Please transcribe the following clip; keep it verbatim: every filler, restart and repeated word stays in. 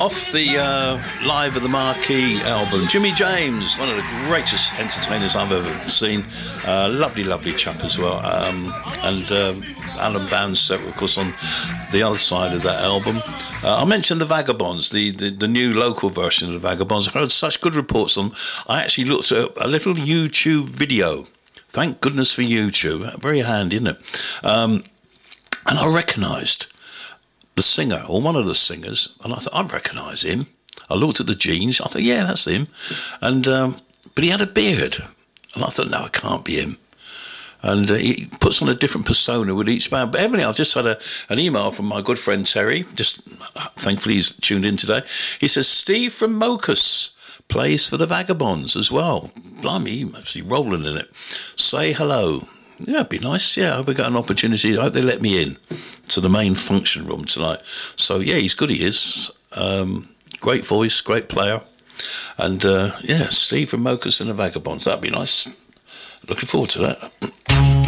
off the uh, Live at the Marquee album, Jimmy James, one of the greatest entertainers I've ever seen. Uh, lovely, lovely chap as well. Um, and um, Alan Bownset, of course, on the other side of that album. Uh, I mentioned the Vagabonds, the, the, the new local version of the Vagabonds. I heard such good reports on them. I actually looked at a little YouTube video. Thank goodness for YouTube. Very handy, isn't it? Um, and I recognised the singer, or one of the singers, and I thought, I recognise him. I looked at the jeans, I thought, yeah, that's him. And um, but he had a beard, and I thought, no, it can't be him. And uh, he puts on a different persona with each band. But evidently, I've just had a, an email from my good friend Terry, just thankfully he's tuned in today. He says, Steve from Mocus plays for the Vagabonds as well. Blimey, he must be rolling in it. Say hello. Yeah, it'd be nice. Yeah, I hope we got an opportunity. I hope they let me in to the main function room tonight. So, yeah, he's good, he is. Um, great voice, great player. And, uh, yeah, Steve from Mocus and the Vagabonds. That'd be nice. Looking forward to that.